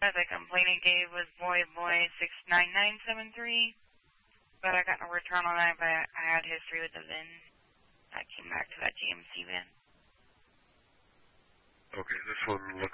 The complaint he gave was boy69973, but I got no return on that, but I had history with the VIN. I came back to that GMC VIN. Okay, this one looks